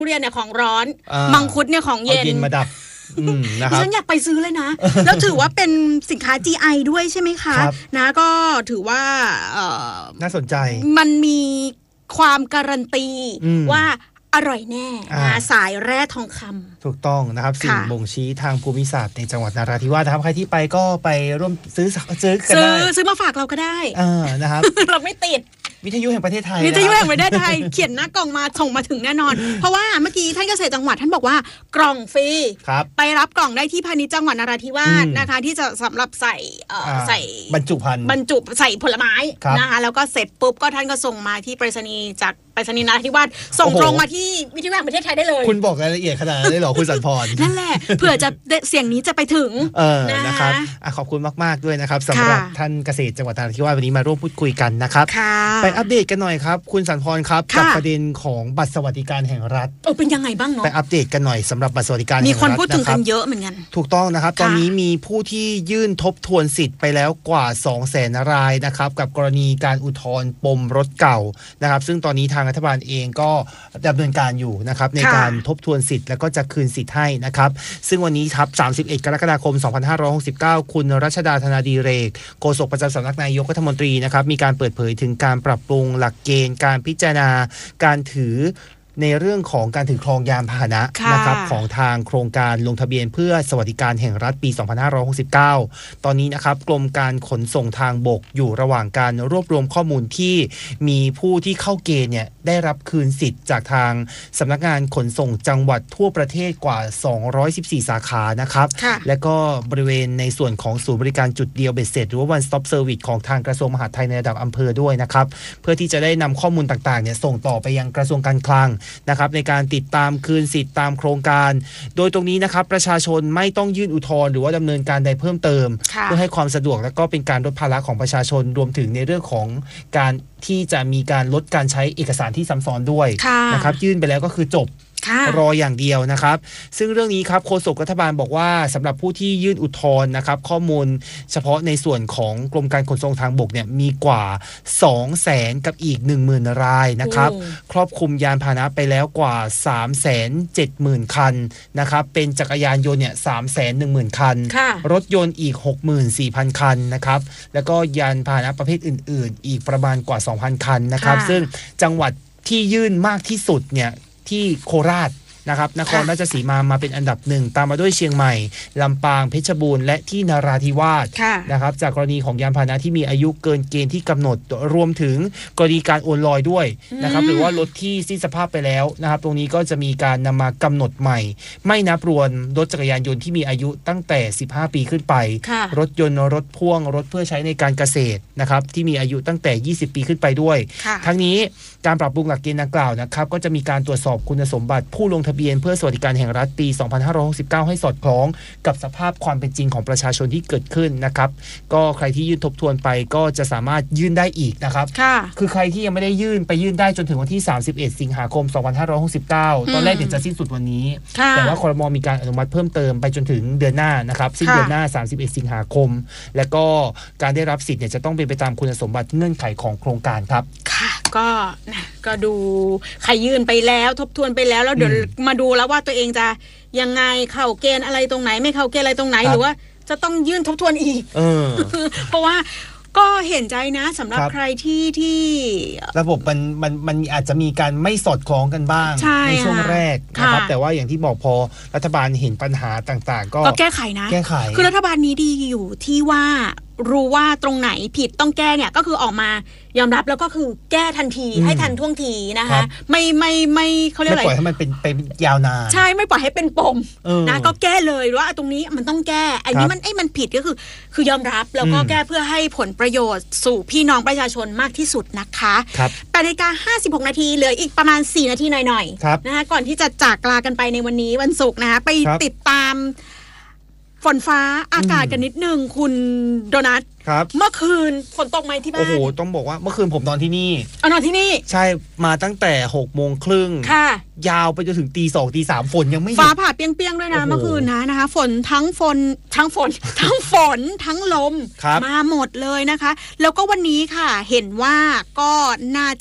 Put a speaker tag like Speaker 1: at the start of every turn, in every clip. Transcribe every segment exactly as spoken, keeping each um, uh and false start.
Speaker 1: ทุเรียนเนี่ยของร้อนมังคุดเนี่ยของเย็น
Speaker 2: มาดับ
Speaker 1: ดิฉันอยากไปซื้อเลยนะ แล้วถือว่าเป็นสินค้า จี ไอ ด้วยใช่ไหมคะนะก็ถือว่า
Speaker 2: น่าสนใจ
Speaker 1: มันมีความการันตีว่าอร่อยแน่นะสายแร่ทองคำ
Speaker 2: ถูกต้องนะครับสิ่งบ่งชี้ทางภูมิศาสตร์ในจังหวัดนราธิวาสนะครับใครที่ไปก็ไปร่วมซื้อซื้อกันได้
Speaker 1: ซื้อมาฝากเราก็ได้
Speaker 2: นะครับ
Speaker 1: เราไม่ติด
Speaker 2: วิทยุแห่งประเทศไทย
Speaker 1: วิทยุแห่งประเทศไทยเขียนหน้ากล่องมาส่งมาถึงแน่นอนเพราะว่าเมื่อกี้ท่านเกษตรจังหวัดท่านบอกว่ากล่องฟรีไปรับกล่องได้ที่พาณิชย์จังหวัดนราธิวาสนะคะที่จะสำหรับใส่ใส่
Speaker 2: บรรจุภัณฑ์
Speaker 1: บรรจุใส่ผลไม้นะคะแล้วก็เสร็จปุ๊บก็ท่านก็ส่งมาที่ไปรษณีย์จากไปรษณีย์นราธิวาสส่งตรงมาที่วิทยุแห่งประเทศไทยได้เลย
Speaker 2: คุณบอกรายละเอียดขนาดนั้นเลยเหรอคุณสันพร
Speaker 1: นั่นแหละเผื่อจะเสียงนี้จะไปถึง
Speaker 2: นะครับขอบคุณมากๆด้วยนะครับสำหรับท่านเกษตรจังหวัดนราธิวาสวันนี้มาร่วมพูดคุยกันนะครับไปอัปเดตกันหน่อยครับคุณสันพรครับกับประเด็นของบัตรสวัสดิการแห่งรัฐ
Speaker 1: เออเป็นยังไงบ้างเนาะ
Speaker 2: ไปอัปเดตกันหน่อยสำหรับบัตรสวัสดิการแห่งรัฐ
Speaker 1: มีคนพูดถึงกันเยอะเหมือนกัน
Speaker 2: ถูกต้องนะครับตอนนี้มีผู้ที่ยื่นทบทวนสิทธิ์ไปแล้วกว่า สองแสน รายนะครับกับกรณีการอุทธรณ์ปมรถเก่านะครับซึ่งตอนนี้ทางรัฐบาลเองก็ดำเนินการอยู่นะครับในการทบทวนสิทธิ์แล้วก็จะคืนสิทธิ์ให้นะครับซึ่งวันนี้ครับสามสิบเอ็ดกรกฎาคมสองพันห้าร้อยหกสิบเก้าคุณรัชดาธนาดีเรกโฆษกประจำสำนักนายกรัฐมนตรีนะครับมีการเปิดเผยถึงการปรับปรุงหลักเกณฑ์การพิจารณาการถือในเรื่องของการถือครองยานพาหนะนะครับของทางโครงการลงทะเบียนเพื่อสวัสดิการแห่งรัฐปีสองพันห้าร้อยหกสิบเก้าตอนนี้นะครับกรมการขนส่งทางบกอยู่ระหว่างการรวบรวมข้อมูลที่มีผู้ที่เข้าเกณฑ์เนี่ยได้รับคืนสิทธิ์จากทางสำนักงานขนส่งจังหวัดทั่วประเทศกว่าสองร้อยสิบสี่สาขานะครับและก็บริเวณในส่วนของศูนย์บริการจุดเดียวเบ็ดเสร็จหรือว่า one stop service ของทางกระทรวงมหาดไทยในระดับอำเภอด้วยนะครับเพื่อที่จะได้นำข้อมูลต่างๆเนี่ยส่งต่อไปยังกระทรวงการคลังนะครับในการติดตามคืนสิทธิ์ตามโครงการโดยตรงนี้นะครับประชาชนไม่ต้องยื่นอุทธรณ์หรือว่าดำเนินการใดเพิ่มเติมเพื่อให้ความสะดวกและก็เป็นการลดภาระของประชาชนรวมถึงในเรื่องของการที่จะมีการลดการใช้เอกสารที่ซ้ำซ้อนด้วยนะครับยื่นไปแล้วก็คือจบรออย่างเดียวนะครับซึ่งเรื่องนี้ครับโฆษกรัฐบาลบอกว่าสำหรับผู้ที่ยื่นอุทธรณ์นะครับข้อมูลเฉพาะในส่วนของกรมการขนส่งทางบกเนี่ยมีกว่า สองแสน กับอีก หนึ่งหมื่น รายนะครับครอบคลุมยานพาหนะไปแล้วกว่า สามแสนเจ็ดหมื่น คันนะครับเป็นจักรยานยนต์เนี่ย สามแสนหนึ่งหมื่น คันรถยนต์อีก หกหมื่นสี่พัน คันนะครับแล้วก็ยานพาหนะประเภทอื่นๆอีกประมาณกว่า สองพัน คันนะครับซึ่งจังหวัดที่ยื่นมากที่สุดเนี่ยที่โคราชนะครับนครราชสีมามาเป็นอันดับหนึ่งตามมาด้วยเชียงใหม่ลำปางเพชรบูรณ์และที่นราธิวาสนะครับจากกรณีของยานพาหนะที่มีอายุเกินเกณฑ์ที่กำหนดรวมถึงกรณีการโอนลอยด้วยนะครับหรือว่ารถที่สิ้นสภาพไปแล้วนะครับตรงนี้ก็จะมีการนำมากำหนดใหม่ไม่นับรวมรถจักรยานยนต์ที่มีอายุตั้งแต่สิบห้าปีขึ้นไปรถยนต์รถพ่วงรถเพื่อใช้ในการเกษตรนะครับที่มีอายุตั้งแต่ยี่สิบปีขึ้นไปด้วยทั้งนี้การปรับปรุงหลักเกณฑ์ดังกล่าวนะครับก็จะมีการตรวจสอบคุณสมบัติผู้ลงทะเบียนเพื่อสวัสดิการแห่งรัฐปีสองพันห้าร้อยหกสิบเก้าให้สอดคล้องกับสภาพความเป็นจริงของประชาชนที่เกิดขึ้นนะครับก็ใครที่ยื่นทบทวนไปก็จะสามารถยื่นได้อีกนะครับคือใครที่ยังไม่ได้ยื่นไปยื่นได้จนถึงวันที่สามสิบเอ็ดสิงหาคมสองพันห้าร้อยหกสิบเก้าตอนแรกเดี๋ยวจะสิ้นสุดวันนี้แต่ว่าครม.มีการอนุมัติเพิ่มเติมไปจนถึงเดือนหน้านะครับสิ้นเดือนหน้าสามสิบเอ็ดสิงหาคมและก็การได้รับสิทธิ์เนี่ยจะต้องเป็นไปตามคุณสมบัติเงื่อนไขของโครงการครับ
Speaker 1: ค่ะก็นะก็ดูใครยื่นไปแล้วทบทวนไปแล้วแล้วเดี๋ยวมาดูแล้วว่าตัวเองจะยังไงเข้าเกณฑ์อะไรตรงไหนไม่เข้าเกณฑ์อะไรตรงไหนหรือว่าจะต้องยื่นทบทวนอีก
Speaker 2: เออ
Speaker 1: เพราะว่าก็เห็นใจนะสำหรับใครที่ที่
Speaker 2: ระบบมันมันมันอาจจะมีการไม่สอดคล้องกันบ้าง
Speaker 1: ใ,
Speaker 2: ในช่วงแรกนะครับแต่ว่าอย่างที่บอกพอรัฐบาลเห็นปัญหาต่างๆก็
Speaker 1: แก้ไขนะ
Speaker 2: แก้ไข
Speaker 1: คือรัฐบาลนี้ดีอยู่ที่ว่ารู้ว่าตรงไหนผิดต้องแก้เนี่ยก็คือออกมายอมรับแล้วก็คือแก้ทันทีให้ทันท่วงทีนะคะไม่ไม่ไม่เขาเรียกอะไร
Speaker 2: ไม่ปล่อยให้มันเป็นเป็นยาวนาน
Speaker 1: ใช่ไม่ปล่อยให้เป็นปมนะก็แก้เลยว่าตรงนี้มันต้องแก้อันนี้มันไอ้มันผิดก็คือคือยอมรับแล้วก็แก้เพื่อให้ผลประโยชน์สู่พี่น้องประชาชนมากที่สุดนะคะแปดนาฬิกาห้าสิบหกนาทีเหลืออีกประมาณสี่นาทีหน่อยๆนะคะก่อนที่จะจากลากันไปในวันนี้วันศุกร์นะคะไปติดตามฝนฟ้าอากาศกันนิดนึงคุณโดนัท
Speaker 2: ครับ
Speaker 1: เมื่อคืนฝนตกไหมที่บ้าน
Speaker 2: โอ้โหต้องบอกว่าเมื่อคืนผมนอนที่นี่
Speaker 1: อ๋อนอนที่นี่
Speaker 2: ใช่มาตั้งแต่หกโมงครึ่ง
Speaker 1: ค่ะ
Speaker 2: ยาวไปจนถึงตีสองตีสามฝนยังไม่
Speaker 1: ฟ้าผ่าเปรี้ยงๆด้วยนะเมื่อคืนนะนะคะฝนทั้งฝนทั้งฝนทั้งฝนทั้งลมมาหมดเลยนะคะแล้วก็วันนี้ค่ะเห็นว่าก็น่าจะหนัก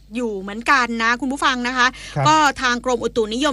Speaker 1: อยู่เหมือนกันนะคุณผู้ฟังนะคะก็ทางกรมอุตุนิยม